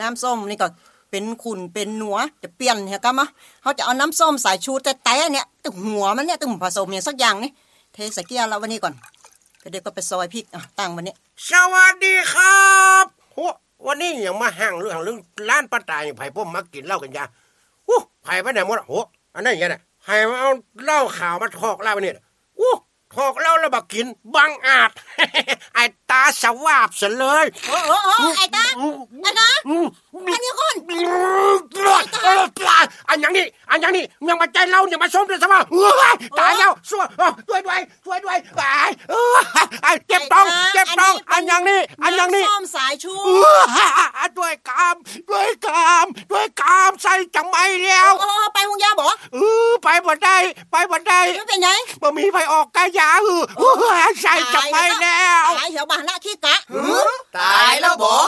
น้ำส้มนี่ก็เป็นขุ่นเป็นหนัวจะเปลี่ยนเฮะก็มะเขาจะเอาน้ำส้มสายชูแต่เนี่ยตึงหัวมันเนี่ยตึงผสมอย่างสักอย่างนี่เทใส่เกี๊ยวแล้ววันนี้ก่อนเดี๋ยวก็ไปซอยพริกตั้งวันนี้สวัสดีครับโหวันนี้ยังมาห่างเรื่องร้านป้าตายไผ่พ่มมากินเหล้ากันยาไผ่ไปไหนหมดโหอันนั้นอย่างไงเนี่ยไผ่มาเอาเหล้าขาวมาถอกเหล้าเนี่ยถอกเหล้าแล้วบักกินบังอาจ ไอ้ตาสวาบซะเลยไอ้ตาอันนี้คนอันอย่างนี้ยังมาใจเหล้ายังมาส้มเลยซะว่าตายแล้วช่วยด้วยไอ้เจ็บท้องอันอย่างนี้ส้มสายชูด้วยกามใส่จังไม่แล้วไปห้องยาบ่ไปบ่ได้เป็นไงบ่มีไปออกกายาใส่จังไม่แล้วตายเหี่ยวบ้านละขี้กะตายแล้วบ่